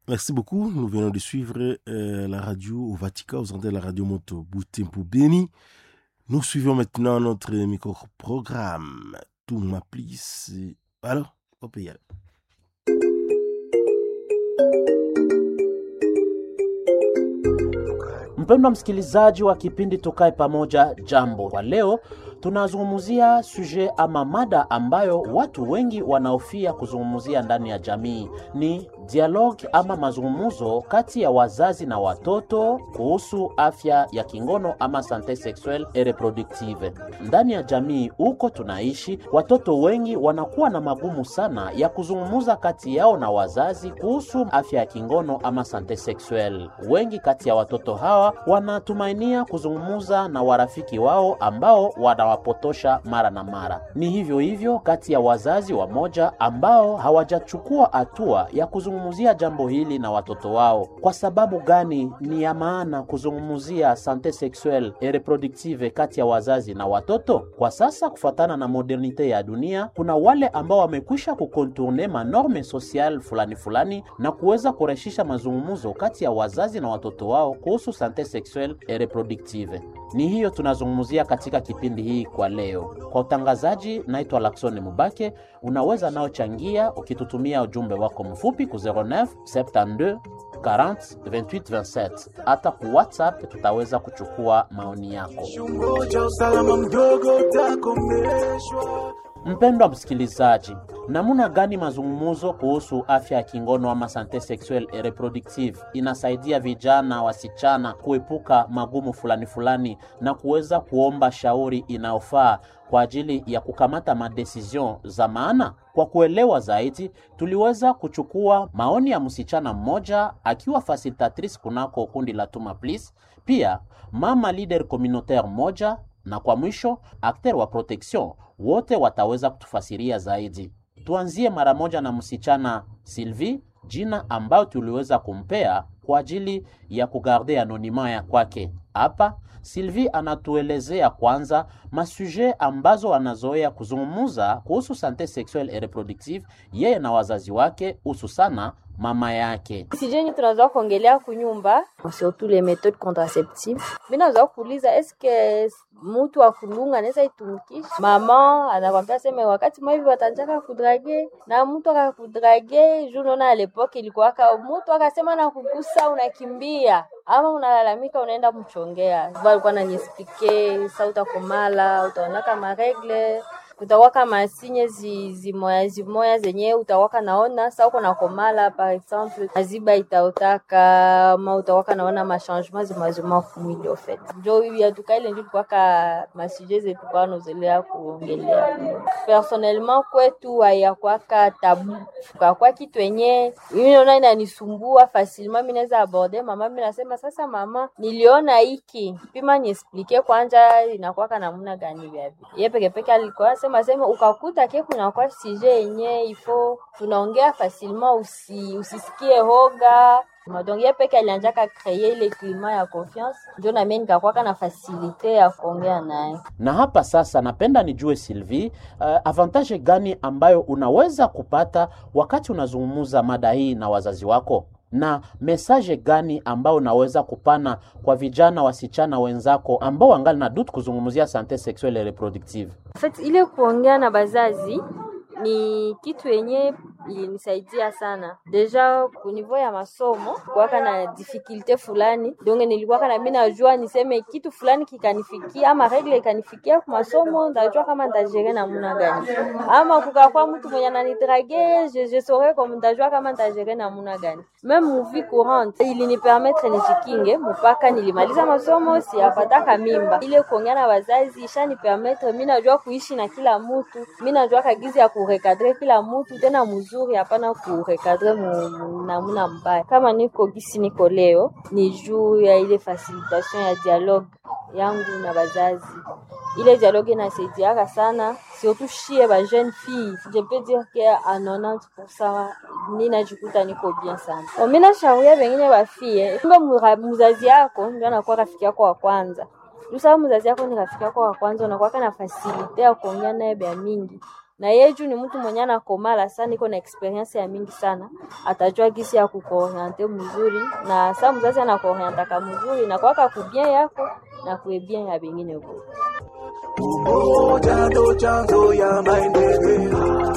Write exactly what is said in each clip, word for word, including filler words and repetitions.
Merci beaucoup. Nous venons de suivre euh, la radio au Vatican, aux antennes de la radio Moto Butembo Beni. Nous suivons maintenant notre micro-programme. Tout m'applice. Alors, on peut y aller. Mpendwa msikilizaji wa kipindi Tukae Pamoja, jambo. Kwa leo tunazungumzia suje ama mada ambayo watu wengi wanaofia kuzungumzia ndani ya jamii. Ni dialogue ama mazungumzo kati ya wazazi na watoto kuhusu afya ya kingono ama sante sexuelle et reproductive. Ndani ya jamii huko tunaishi, watoto wengi wanakuwa na magumu sana ya kuzungumza kati yao na wazazi kuhusu afya ya kingono ama sante sexuelle. Wengi kati ya watoto hawa wanatumainia kuzungumza na warafiki wao ambao wanawapotosha mara na mara. Ni hivyo hivyo kati ya wazazi wamoja ambao hawajachukua hatua ya kuzungumzia jambo hili na watoto wao. Kwa sababu gani ni ya maana kuzungumzia sante sexuelle et reproductive kati ya wazazi na watoto? Kwa sasa kufuatana na modernite ya dunia, kuna wale ambao wamekwisha kukontourne manorme social fulani fulani na kuweza kureshisha mazungumzo kati ya wazazi na watoto wao kuhusu sante sexuelle et reproductive. Ni hiyo tunazungumzia katika kipindi hii kwa leo. Kwa utangazaji naitwa Laksoni Mubake. Unaweza nao changia ukitutumia ujumbe wako mfupi ku zero neuf sept-deux quarante vingt-huit vingt-sept. Hata ku WhatsApp tutaweza kuchukua maoni yako. Mpendwa msikilizaji, namuna gani mazungumzo kuhusu afya ya kingono ama sante sexuelle et reproductive inasaidia vijana wasichana kuepuka magumu fulani fulani na kuweza kuomba shauri inaofaa kwa ajili ya kukamata madecision za maana? Kwa kuelewa zaidi, tuliweza kuchukua maoni ya msichana mmoja akiwa facilitatrice kunako kundi la Tuma Please, pia mama leader communautaire moja, na kwa mwisho acteur wa protection. Wote wataweza kutufasiria zaidi. Tuanzie mara moja na msichana Sylvie, jina ambayo tuliweza kumpea kwa ajili ya kugarde anonima ya kwake. Hapa Sylvie anatuelezea kwanza masuje ambazo anazoea kuzungumza kuhusu sante sexuelle et reproductive yeye na wazazi wake, hususana mama yake. Sijeni tunazoa kuongelea kunyumba surtout les méthodes contraceptives. Mimi nazoa kuuliza eske mtu akulunga anaweza itumikisha? Mama anakwambia sema wakati mwa hivi watanjaka kudrage na mtu akakudrage, juu naona alepoke ilikuwa ka mtu akasema na kukusa unakimbia ama unalalamika unaenda mchongea. Walikuwa ananiexplique sauta komala, utaona kama regle, utawaka masinye zi zimoya zimoya zenye utawaka naona sa uko na komala par exemple aziba itautaka ma utawaka naona ma changement zimazima kumili au fait ndio ya tukaile ndio kwa ka masije zetu kwa nozelea kuongelea. Personnellement kwetu haya kwa ka tabu kwa kwa kitu yenye mimi naona inanisumbua facilement. Mimi naweza aborder mama, mimi nasema sasa mama niliona hiki pima ni explique kwanza inakuwa kana namna gani vya yeye peke peke alikuwa masema ukakuta ke kuna kwa sije yenye ifo tunaongea facilement, usi usisikie hoga. Madongia peke alianjaka créer le climat ya confiance, ndio na mimi nikakuwa na facilité ya kuongea naye. Na hapa sasa napenda nijue Sylvie, uh, avantage gani ambayo unaweza kupata wakati unazungumza mada hii na wazazi wako? Na message gani ambao unaweza kupana kwa vijana wasichana wenzako ambao wangali na dutu kuzungumzia sante sexuelle et reproductive? En fait, ile kuongea na bazazi ni kitu yenye ilinisaidia sana. Deja ku niveau ya masomo kwa kana difficulté fulani, donc nilikuwa kana mimi najua niseme kitu fulani kikanifikia ama regle ikanifikia kwa masomo, ndajua kama ndajere na muna gani. Ama kukakuwa mtu mwenye ananidrague, je je saurais comme ndajua kama ndajere na muna gani. Même mu vie courante ili ni permettre nijikinge mpaka nilimaliza masomo, si apataka mimba. Ile kuongea na wazazi ishani permettre mimi najua kuishi na kila mtu, mimi najua kagizi ya kurecadrer kila mtu tena mzuri, hapana kurecadrer namna mbaya. Kama niko gisi niko leo ni juu ya ile facilitation ya dialogue yangu na wazazi. Ile dialogue inasaidia sana, surtout chez les jeunes filles. Je peux dire que à quatre-vingt-dix pour cent ninajikuta niko bien sana. Mimi nashauria wengine wa fille, kumbe mzazi yako ndio anakuwa rafiki yako wa kwanza. Usawa mzazi yako ni rafiki yako wa kwanza, unakuwa na facilite ya kuongea naye bia mingi. na yeye juu ni mtu mwenye anakomala sana, iko na experience ya mingi sana, atajua gisi ya kukuoriente mzuri, na saa mzazi anakuorienta kama mzuri na kwaka kubien yako na kuebien ya bengine huko. Umoja ndo chanzo ya maendeleo.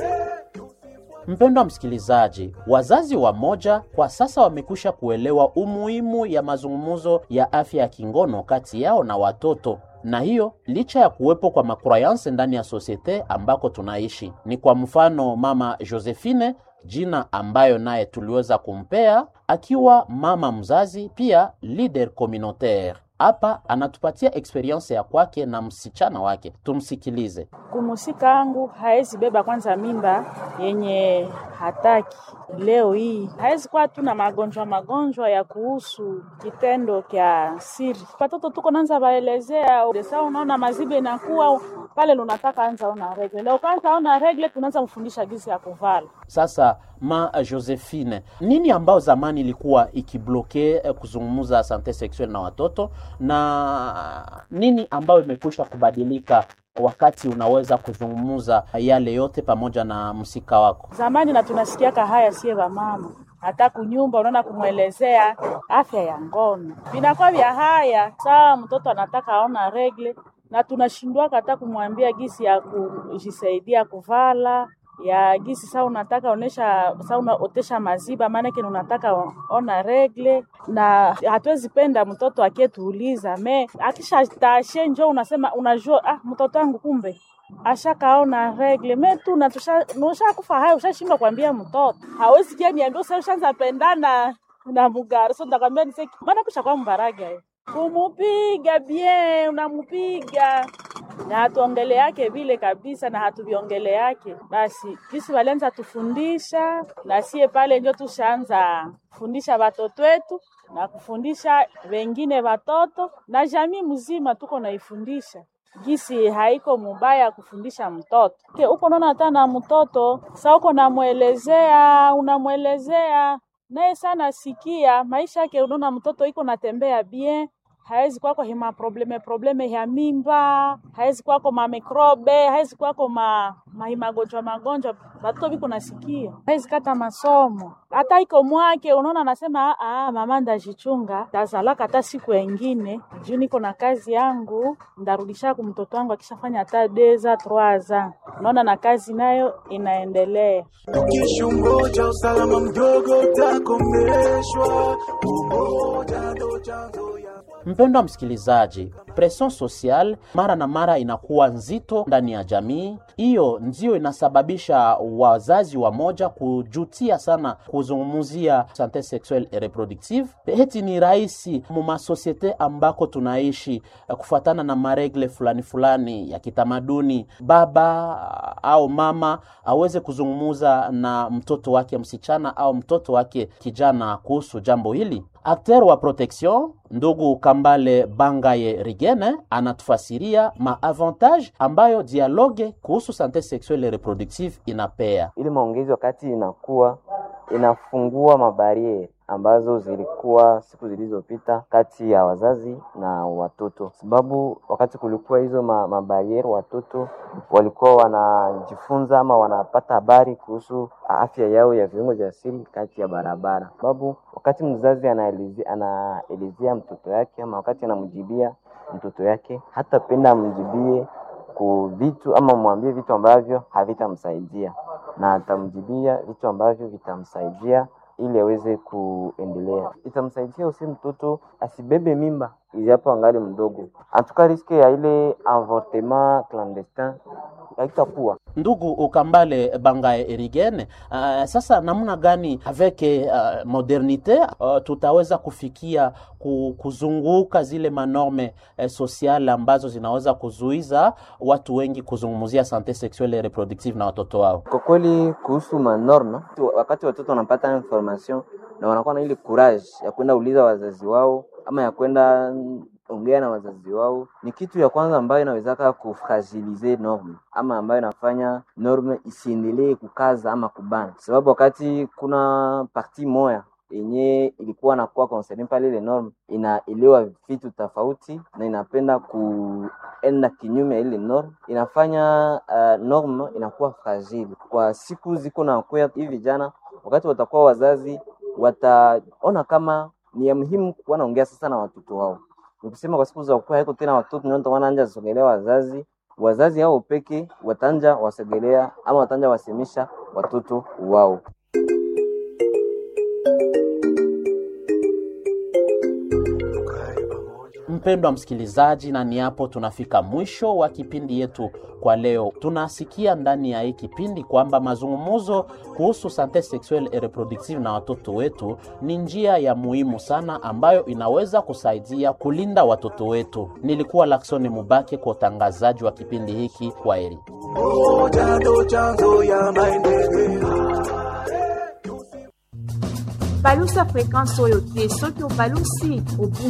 Mpendwa msikilizaji, wazazi wa moja kwa sasa wamekwisha kuelewa umuhimu ya mazungumzo ya afya ya kingono kati yao na watoto, na hiyo licha ya kuwepo kwa makroyanse ndani ya sosiete ambako tunaishi. Ni kwa mfano mama Josephine, jina ambayo naye tuliweza kumpea akiwa mama mzazi pia leader communautaire. Hapa anatupatia experience ya kwake na msichana wake. Tumsikilize. Kumusika angu haezi beba kwanza mimba yenye hataki. Leo hii haezi kuwa tuna magonjwa magonjwa ya kuhusu kitendo kya siri. Watoto tuko nanza baelezea, desa unaona mazibe inakuwa pale lunataka anza ona regle. Leo kwanza ona regle tunaanza mfundisha gizi ya kuvala. Sasa ma Josephine, nini ambao zamani ilikuwa ikibloke eh, kuzungumza sante sexuelle na watoto, na nini ambao imekwisha kubadilika wakati unaweza kuzungumza yale yote pamoja na msika wako? Zamani na tunasikia haya sie ba mama, hata kunyumba unaona kumuelezea afya ya ngono binakuwa vya haya. Saa mtoto anataka aona regle na tunashindwa hata kumwambia gisi ya kujisaidia kuvala ya gisi. Saa unataka onesha, saa unaotesha maziba maana yake unataka ona regle, na hatuwezi penda mtoto aketuuliza me akisha tashe njoo unasema unajua ah mtoto wangu kumbe ashakaona regle metu na tusha nosha kufa hayo. Ushashindwa kuambia mtoto, hawezi kia niambia sasa ushaanza pendana na mugari. So ndakwambia ni seki maana kisha kwa mbaraga hiyo kumupiga bien, unamupiga na hatuongele yake vile kabisa, na hatuviongele yake. Basi kisi walenza tufundisha, na sie pale ndio tushaanza kufundisha watoto wetu na kufundisha wengine watoto, na jamii mzima tuko naifundisha gisi haiko mubaya kufundisha mtoto. Ke uko naona hata na mtoto sasa uko namuelezea, unamuelezea naye sana sikia maisha yake. Unaona mtoto iko natembea bien, haezi kwako hima probleme probleme ya mimba, haezi kwako ma mikrobe, haezi kwako ma magonjwa magonjwa, watoto biko nasikia, haezi kata masomo hata iko mwake. Unaona anasema ah mama ndajichunga tazalaka hata siku nyingine juu niko na kazi yangu, ndarudisha kwa mtoto wangu akishafanya hata deza troaza. Unaona na kazi nayo inaendelea. Tukishungoja usalama mdogo utakomeshwa. Umoja ndo chanzo ya. Mpendwa msikilizaji, pression social mara na mara inakuwa nzito ndani ya jamii. Hiyo ndio inasababisha wazazi wa moja kujutia sana kuzungumzia sante sexuelle et reproductive. Heti ni rahisi mu societe ambako tunaishi kufuatana na maregle fulani fulani ya kitamaduni, baba au mama aweze kuzungumza na mtoto wake msichana au mtoto wake kijana kuhusu jambo hili. Acteur wa protection ndugu Kambale Bangaye Rigene anatufasiria maavantage ambayo dialogue kuhusu sante sexuelle et reproductive inapea. Ili maongezi wakati inakuwa inafungua mabariere ambazo zilikuwa siku zilizopita kati ya wazazi na watoto, sababu wakati kulikuwa hizo mabariere watoto walikuwa wanajifunza ama wanapata habari kuhusu afya yao ya viungo vya siri kati ya barabara. Sababu wakati mzazi anaelezea anaelezea mtoto yake ama wakati anamjibia mtoto yake, hata penda mjibie ku vitu ama mwambie vitu ambavyo havitamsaidia, na atamjibia vitu ambavyo vitamsaidia ili aweze kuendelea. Itamsaidia usi mtoto asibebe mimba ijapo angali mdogo. Atuka riske ya ile avortement clandestin haitakuwa. Ndugu Ukambale Bangaye Rigene, uh, sasa namna gani avec uh, modernite uh, tutaweza kufikia kuzunguka zile manorme uh, sociale ambazo zinaweza kuzuiza watu wengi kuzungumzia sante sexuelle et reproductive na watoto wao? Kwa kweli kuhusu manorme, wakati watoto wanapata information na wanakuwa na ile courage ya kwenda uliza wazazi wao ama ya kwenda ongea na wazazi wao, ni kitu ya kwanza ambayo inaweza kufragilize norme ama ambayo inafanya norme isiendelee kukaza ama kubana. Sababu wakati kuna parti moja yenye ilikuwa nakuwa concerned pale, ile norm inaelewa vitu tofauti na inapenda kuenda kinyume ya ile norm, inafanya uh, norm inakuwa fragile. Kwa siku ziko na kuya hivi vijana, wakati watakuwa wazazi, wataona kama ni ya muhimu kuwa naongea sasa na watoto wao. Nikisema kwa siku za kuwa haiko tena watoto ndio wanaanza kusogelea wazazi, wazazi hao peke watanja wasogelea ama watanja wasemisha watoto wao. Mpendwa msikilizaji, na ni hapo tunafika mwisho wa kipindi yetu kwa leo. Tunasikia ndani ya hii kipindi kwamba mazungumzo kuhusu sante sexuelle et reproductive na watoto wetu ni njia ya muhimu sana ambayo inaweza kusaidia kulinda watoto wetu. Nilikuwa Laksoni Mubake kwa utangazaji wa kipindi hiki. Kwaheri. Balusa fréquence oyo te soki obalusi obu